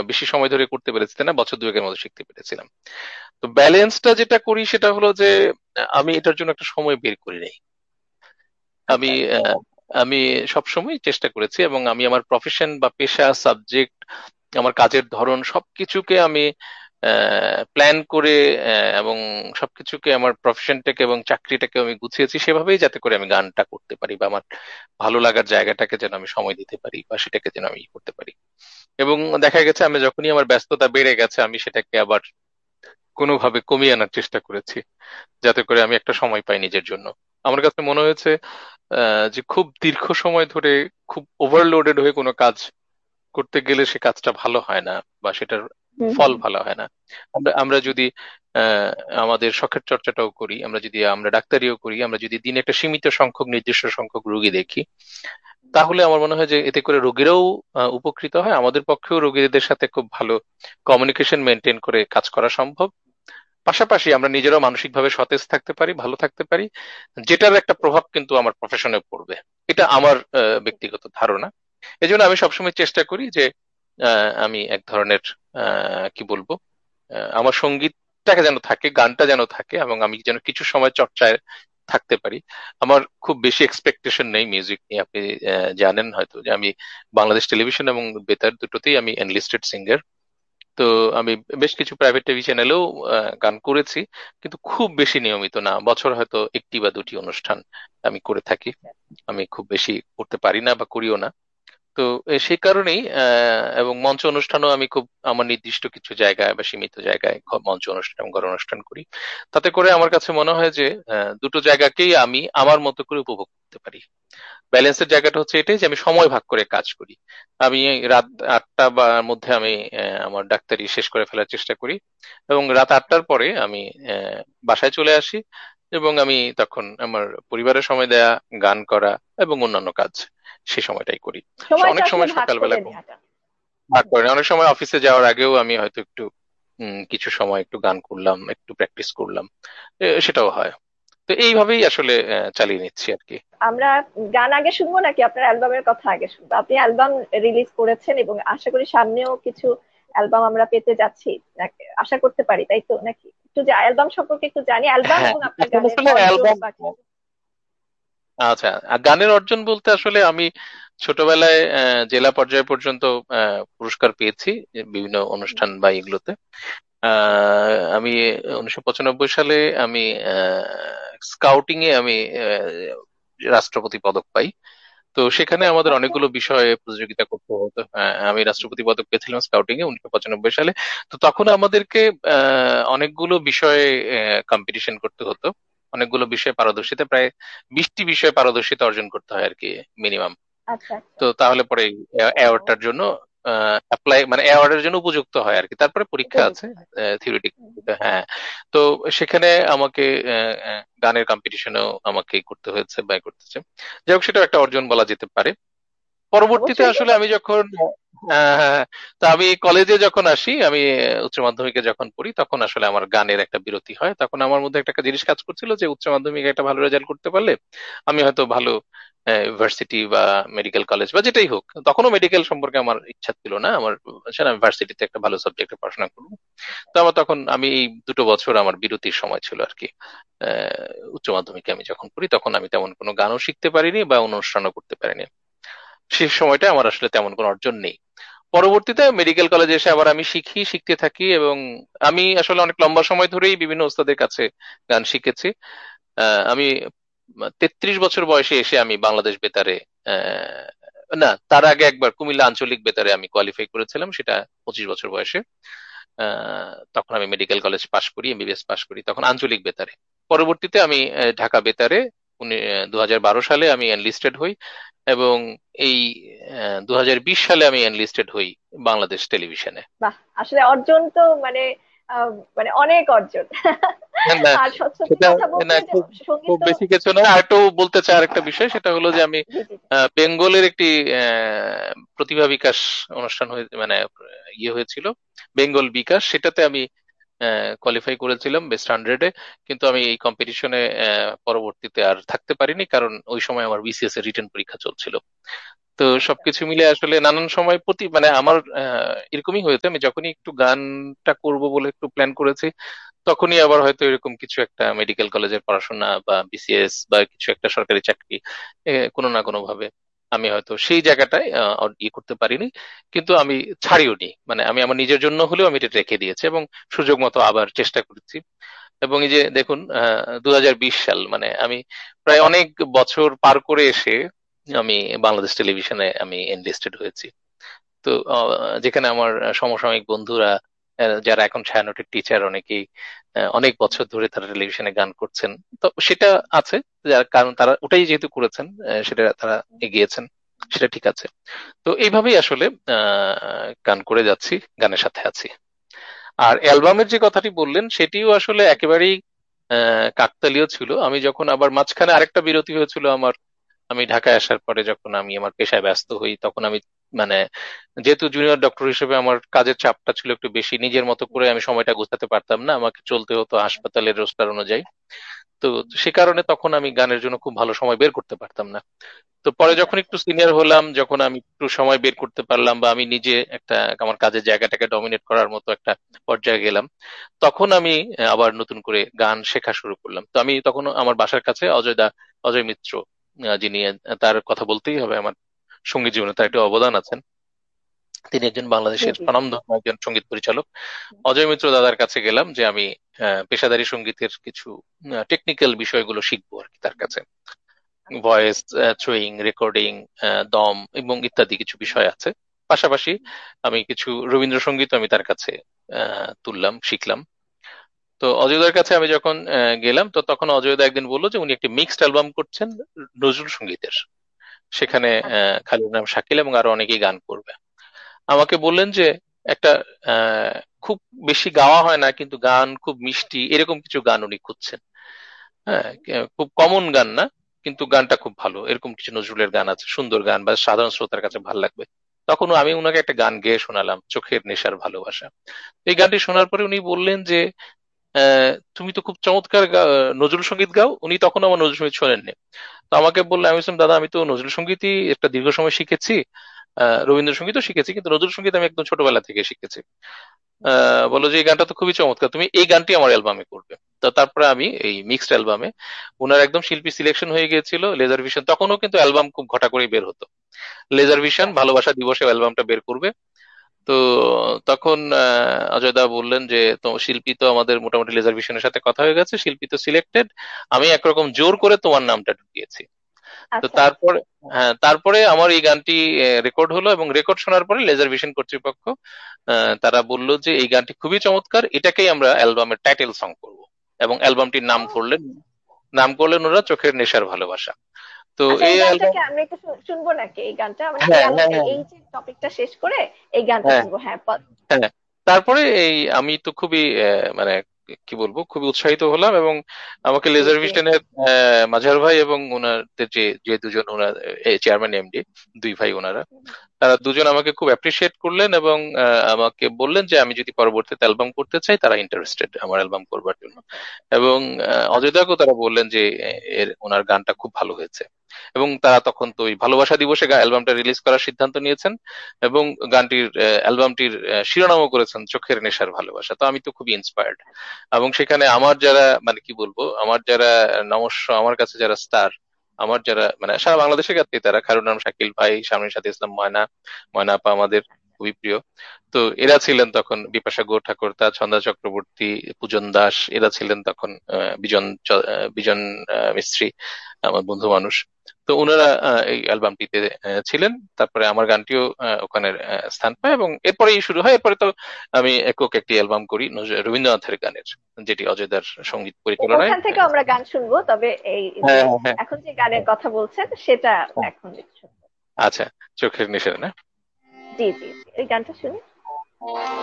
বেশি সময় ধরে করতে পেরেছি না, বছর দুয়েকের মতো শিখতে পেরেছিলাম। তো ব্যালেন্সটা যেটা করি সেটা হলো যে আমি এটার জন্য একটা সময় বের করি নাই। আমি আচ্ছা আচ্ছা। আহ, আমি সবসময় চেষ্টা করেছি, এবং আমি আমার প্রফেশন বা পেশা, সাবজেক্ট, আমার কাজের ধরন সবকিছুকে আমি প্ল্যান করে এবং সবকিছুকে, আমার প্রফেশনটাকে এবং চাকরিটাকে আমি গুছিয়েছি সেভাবেই, যাতে করে আমি গানটা করতে পারি বা আমার ভালো লাগার জায়গাটাকে যেন আমি সময় দিতে পারি বা সেটাকে যেন আমি করতে পারি। এবং দেখা গেছে আমি যখনই আমার ব্যস্ততা বেড়ে গেছে আমি সেটাকে আবার কোনোভাবে কমিয়ে আনার চেষ্টা করেছি, যাতে করে আমি একটা সময় পাই নিজের জন্য। আমার কাছে মনে হয়েছে যে খুব দীর্ঘ সময় ধরে খুব ওভারলোডেড হয়ে কোনো কাজ করতে গেলে সে কাজটা ভালো হয় না, বা সেটার হুম ফল হুম। ভালো হয় না। আমরা আমরা যদি আহ, আমাদের শখের চর্চাটাও করি, আমরা ডাক্তারিও করি, আমরা যদি দিনে একটা সীমিত সংখ্যক, নির্দিষ্ট সংখ্যক রোগী দেখি, তাহলে আমার মনে হয় যে এতে করে রোগীরাও উপকৃত হয়, আমাদের পক্ষেও রোগীদের সাথে খুব ভালো কমিউনিকেশন মেনটেন করে কাজ করা সম্ভব। পাশাপাশি আমরা নিজেরাও মানসিকভাবে সতেজ থাকতে পারি, ভালো থাকতে পারি, যেটার একটা প্রভাব কিন্তু আমার প্রফেশনে পড়বে। এটা আমার ব্যক্তিগত ধারণা। এই জন্য আমি সবসময় চেষ্টা করি যে আমি এক ধরনের কি বলবো, আমার সঙ্গীতটাকে যেন থাকে, গানটা যেন থাকে, এবং আমি যেন কিছু সময় চর্চায় থাকতে পারি। আমার খুব বেশি এক্সপেকটেশন নেই মিউজিক নিয়ে। আপনি জানেন হয়তো যে আমি বাংলাদেশ টেলিভিশন এবং বেতার দুটোতেই আমি এনলিস্টেড সিঙ্গার। তো আমি বেশ কিছু প্রাইভেট টিভি চ্যানেলেও গান করেছি, কিন্তু খুব বেশি নিয়মিত না, বছর হয়তো একটি বা দুটি অনুষ্ঠান আমি করে থাকি। আমি খুব বেশি করতে পারি না বা করিও না। তো সেই কারণেই এবং মঞ্চ অনুষ্ঠানও আমি খুব আমার নির্দিষ্ট কিছু জায়গায় বা সীমিত জায়গায় মঞ্চ অনুষ্ঠান এবং ঘর অনুষ্ঠান করি। তাতে করে আমার কাছে মনে হয় যে দুটো জায়গাকেই আমি আমার মতো করে উপভোগ করতে পারি। ব্যালেন্সের জায়গাটা হচ্ছে এটাই যে আমি সময় ভাগ করে কাজ করি। আমি রাত 8টা বা মধ্যে আমি আমার ডাক্তারি শেষ করে ফেলার চেষ্টা করি, এবং রাত 8টার পরে আমি বাসায় চলে আসি, এবং আমি তখন আমার পরিবারের সময় দেয়া, গান করা এবং অন্যান্য কাজ সে সময়টাই করি। সময়টা অনেক আসলে সময় ভাগ সকালবেলা করে ঘুম নেওয়াটা। ভাগ করি না। অনেক সময় অফিসে যাওয়ার আগেও আমি হয়তো একটু কিছু সময় একটু গান করলাম, একটু প্র্যাকটিস করলাম, সেটাও হয়। তো এইভাবেই আসলে চালিয়ে নিচ্ছি আর কি। আমরা গান আগে শুনবো নাকি আপনার অ্যালবামের কথা আগে শুনবো? আপনি অ্যালবাম রিলিজ করেছেন এবং আশা করি সামনেও কিছু অ্যালবাম আমরা পেতে যাচ্ছি, আশা করতে পারি, তাই তো নাকি? একটু যে অ্যালবাম সম্পর্কে একটু জানি, অ্যালবাম হ্যাঁ, এবং আপনার এখন গানের আসলে অর্জন অ্যালবাম, বা কিছু। আচ্ছা, আর গানের অর্জন বলতে আসলে আমি ছোটবেলায় জেলা পর্যায় পর্যন্ত পুরস্কার পেয়েছি বিভিন্ন অনুষ্ঠান বা এগুলোতে। আমি 1995 সালে আমি স্কাউটিং এ আমি রাষ্ট্রপতি পদক পাই। তো সেখানে আমাদের আচ্ছা। অনেকগুলো বিষয়ে প্রতিযোগিতা করতে হতো। আমি রাষ্ট্রপতি পদক পেয়েছিলাম স্কাউটিং এ 1995 সালে। তো তখন আমাদেরকে অনেকগুলো বিষয়ে কম্পিটিশন করতে হতো, অনেকগুলো বিষয়ে পারদর্শিতা, প্রায় 20টি বিষয়ে পারদর্শিতা অর্জন করতে হয় আর কি, মিনিমাম। আচ্ছা আচ্ছা। তো তাহলে পরে ও, অ্যাওয়ার্ডটার জন্য অ্যাপ্লাই, মানে অ্যাওয়ার্ডের জন্য উপযুক্ত হয় আর কি, তারপরে পরীক্ষা আছে উপযুক্ত হয়। থিওরিটিক। হুম, হ্যাঁ। তো সেখানে আমাকে গানের কম্পিটিশনেও আমাকে করতে হয়েছে বা করতেছে। যাই হোক, সেটাও একটা অর্জন বলা যেতে পারে। পরবর্তীতে অবশ্যই আসলে আমি করতেছে। যখন তা আমি কলেজে যখন আসি, আমি উচ্চ মাধ্যমিকে যখন পড়ি, তখন আসলে আমার গানের একটা বিরতি হয়। তখন আমার মধ্যে একটা জিনিস কাজ করছিল যে উচ্চ মাধ্যমিকে একটা ভালো রেজাল্ট করতে পারলে আমি হয়তো ভালো ইউনিভার্সিটি বা মেডিকেল কলেজ বা যেটাই হোক, তখনও মেডিকেল সম্পর্কে আমার ইচ্ছা ছিল না আমার, সেটা আমি ভার্সিটিতে একটা ভালো সাবজেক্টে পড়াশোনা করবো। তো আমার তখন, আমি এই 2 বছর আমার বিরতির সময় ছিল আর কি। উচ্চ মাধ্যমিকে আমি যখন পড়ি তখন আমি তেমন কোনো গানও শিখতে পারিনি বা অনুষ্ঠানও করতে পারিনি। সেই সময়টা আমার আসলে তেমন কোনো অর্জন নেই। পরবর্তীতে মেডিকেল কলেজে এসে আবার আমি শিখতে থাকি, এবং আমি আসলে অনেক লম্বা সময় ধরেই বিভিন্ন ওস্তাদের কাছে গান শিখেছি। আমি 33 বছর বয়সে এসে আমি বাংলাদেশ বেতারে, আহ, না, তার আগে একবার কুমিল্লা আঞ্চলিক বেতারে আমি কোয়ালিফাই করেছিলাম, সেটা 25 বছর বয়সে। তখন আমি মেডিকেল কলেজ পাশ করি, এমবিবিএস পাশ করি তখন আঞ্চলিক বেতারে। পরবর্তীতে আমি ঢাকা বেতারে 2012 সালে আমি এনলিস্টেড হই, এবং এই 2020 সালে আমি এনলিস্টেড হই বাংলাদেশ টেলিভিশনে। বাহ, আসলে অর্জন তো মানে আহ, মানে অনেক অর্জন। না, না, আর সত্যি সেটা, কথা বলতে না, যে খুব সঙ্গীত খুব তো। বেশি কিছু না। আরেকটু বলতে চাই, আরেকটা বিষয়, সেটা হলো যে আমি জি জি। বেঙ্গলের একটি প্রতিভা বিকাশ অনুষ্ঠান হয়ে, মানে হয়েছিল, বেঙ্গল বিকাশ, সেটাতে আমি কোয়ালিফাই করেছিলাম বেস্ট 100-এ। কিন্তু আমি এই কম্পিটিশনে পরবর্তীতে আর থাকতে পারিনি, কারণ ওই সময় আমার বিসিএস এর রিটেন পরীক্ষা চলছিল। তো সবকিছু মিলে আসলে নানান সময় প্রতি মানে আমার এরকমই হয়েছে, আমি যখনই একটু গানটা করব বলে একটু প্ল্যান করেছি, তখনই আবার হয়তো এরকম কিছু একটা মেডিকেল কলেজের পড়াশোনা বা বিসিএস বা কিছু একটা সরকারি চাকরি কোনো না কোনো ভাবে আমি হয়তো সেই জায়গাটায় ইয়ে করতে পারিনি। কিন্তু আমি ছাড়িও নি, মানে আমি আমার নিজের জন্য হলেও আমি এটা রেখে দিয়েছি এবং সুযোগ মতো আবার চেষ্টা করেছি। এবং এই যে দেখুন 2020 সাল, মানে আমি প্রায় অনেক বছর পার করে এসে আমি বাংলাদেশ টেলিভিশনে আমি এনলিস্টেড হয়েছি। তো যেখানে আমার সমসাময়িক বন্ধুরা যারা এখন ছায়ানটের টিচার অনেকেই অনেক বছর ধরে তারা টেলিভিশনে গান করছেন। তো সেটা আছে, যার কারণ তারা ওটাই যেহেতু করেছেন, সেটা তারা এগিয়েছেন, সেটা ঠিক আছে। তো এইভাবেই আসলে গান করে যাচ্ছি, গানের সাথে আছি। আর অ্যালবামের যে কথাটি বললেন সেটিও আসলে একেবারেই কাকতালীয় ছিল। আমি যখন আবার মাঝখানে আরেকটা বিরতি হয়েছিল আমার, আমি ঢাকায় আসার পরে যখন আমি আমার পেশায় ব্যস্ত হই, তখন আমি মানে যেহেতু জুনিয়র ডক্টর হিসেবে আমার কাজের চাপটা ছিল একটু বেশি, নিজের মতো করে আমি সময়টা গোছাতে পারতাম না, আমাকে চলতে হতো হাসপাতালের রোস্টার অনুযায়ী। তো সে কারণে তখন আমি গানের জন্য খুব ভালো সময় বের করতে পারতাম না। তো পরে আচ্ছা যখন একটু সিনিয়র হলাম, যখন আমি একটু সময় বের করতে পারলাম বা আমি নিজে একটা আমার কাজের জায়গাটাকে ডমিনেট করার মতো একটা পর্যায়ে গেলাম, তখন আমি আবার নতুন করে গান শেখা শুরু করলাম। তো আমি তখন আমার বাসার কাছে অজয় মিত্র, যিনি তার কথা বলতেই হবে, আমার সঙ্গীত জীবনে তার একটা অবদান আছেন। তিনি একজন জি বাংলাদেশের জি জি। স্বনামধন্য একজন সঙ্গীত পরিচালক। অজয় মিত্র দাদার কাছে গেলাম যে আমি পেশাদারি সঙ্গীতের কিছু টেকনিক্যাল বিষয়গুলো শিখবো আর কি তার কাছে। আচ্ছা ভয়েস থ্রোয়িং, রেকর্ডিং, দম এবং ইত্যাদি কিছু বিষয় আছে। পাশাপাশি আমি কিছু রবীন্দ্রসঙ্গীত আমি তার কাছে তুললাম, শিখলাম। তো অজয়দার কাছে আমি যখন গেলাম, তো তখন অজয়দা একদিন বললো যে উনি একটি মিক্সড অ্যালবাম করছেন নজরুল সঙ্গীতের। সেখানে আচ্ছা খালিদ নাম শাকিল এবং আরো অনেকেই গান করবে। আমাকে বললেন যে একটা আহ, খুব বেশি গাওয়া হয় না কিন্তু গান খুব মিষ্টি এরকম কিছু গান উনি খুঁজছেন। হ্যাঁ, খুব কমন গান না, কিন্তু গানটা খুব ভালো, এরকম কিছু নজরুলের গান আছে, সুন্দর গান বা সাধারণ শ্রোতার কাছে ভালো লাগবে। তখন আমি উনাকে একটা গান গেয়ে শোনালাম, চোখের নেশার ভালোবাসা। এই গানটি শোনার পরে উনি বললেন যে তুমি তো খুব চমৎকার নজরুল সঙ্গীত গাও। উনি তখন আমার নজরুল সঙ্গীত শোনেননি। তো আমাকে বললে, আমি বললাম দাদা আমি তো নজরুল সঙ্গীতই একটা দীর্ঘ সময় শিখেছি, রবীন্দ্রসঙ্গীতও শিখেছি, কিন্তু নজরুল সঙ্গীত আমি একদম ছোটবেলা থেকে শিখেছি। বলো যে এই গানটা তো খুবই চমৎকার, তুমি এই গানটি আমার অ্যালবামে করবে। তো তারপরে আমি এই মিক্সড অ্যালবামে, ওনার একদম শিল্পী সিলেকশন হয়ে গিয়েছিল, লেজার ভিশন তখনও কিন্তু অ্যালবাম খুব ঘটা করে বের হতো, লেজার আচ্ছা ভিশন ভালোবাসা দিবসে অ্যালবামটা বের করবে। তো তখন অজয় দা বললেন যে তো শিল্পী তো আমাদের মোটামুটি লেজার ভিশনের সাথে কথা হয়ে গেছে, শিল্পী তো সিলেক্টেড, আমি একরকম জোর করে তোমার নামটা ঢুকিয়েছি। তো আচ্ছা তারপর হ্যাঁ, তারপরে আমার এই গানটি রেকর্ড হলো এবং রেকর্ড শোনার পরে লেজার ভিশন কর্তৃপক্ষ তারা বলল যে এই গানটি খুবই চমৎকার, এটাকেই আমরা অ্যালবামের টাইটেল সং করব। এবং অ্যালবামটির নাম ও করলেন, নাম করলেন ওরা চোখের নেশার ভালোবাসা। তো আচ্ছা, এই এই অ্যালবাম, গানটাকে আমরা একটু শুনবো নাকি? এই গানটা মানে হ্যাঁ হ্যাঁ হ্যাঁ এই যে টপিকটা শেষ করে এই গানটা হ্যাঁ শুনবো, হ্যাঁ হ্যাঁ। তারপরে এই আমি তো খুবই মানে কি বলবো, খুবই উৎসাহিত হলাম এবং আমাকে জি লেজার জি ভিশনের মাঝার ভাই এবং ওনাদের যে যে দুজন ওনার চেয়ারম্যান এমডি, দুই ভাই ওনারা, তারা দুজন আমাকে খুব অ্যাপ্রিসিয়েট করলেন এবং আমাকে বললেন যে আমি যদি পরবর্তীতে অ্যালবাম করতে চাই তারা ইন্টারেস্টেড আমার অ্যালবাম করবার জন্য। আচ্ছা এবং অজয় দাকেও তারা বললেন যে ওনার গানটা খুব ভালো হয়েছে। এবং তারা তখন তো ওই ভালোবাসা দিবসে অ্যালবামটা রিলিজ করার সিদ্ধান্ত নিয়েছেন এবং গানটির অ্যালবামটির শিরোনামও করেছেন চোখের নেশার ভালোবাসা। তো আমি তো খুবই ইন্সপায়ার্ড। এবং সেখানে আমার যারা মানে কি বলবো, আমার যারা নমস্য, আমার কাছে যারা স্টার, আমার যারা মানে সারা বাংলাদেশের কাছে তারা, খারুন নাম শাকিল ভাই, শামীম সাথী ইসলাম ময়না, ময়না আপা আমাদের খুবই প্রিয়। তো এরা ছিলেন তখন, বিপাশা গো ঠাকুরতা, ছন্দা চক্রবর্তী, পূজন দাস, এরা ছিলেন তখন বিজন মিস্ত্রি, আমার বন্ধু মানুষ। তো ওনারা এই অ্যালবামটিতে ছিলেন। তারপরে আমার গানটিও ওখানে স্থান পায় এবং এরপরেই শুরু হয়। এরপরে তো আমি একক একটি অ্যালবাম করি রবীন্দ্রনাথের গানের, যেটি অজয়দার আচ্ছা। সঙ্গীত পরিচালনায়। ওখান থেকে আমরা গান শুনবো, তবে এই যে হ্যাঁ হ্যাঁ হ্যাঁ এখন যে গানের কথা বলছেন সেটা হ্যাঁ। এখন শুনবো। আচ্ছা, চোখের নেশা না। জি জি জি, এই গানটা শুনি।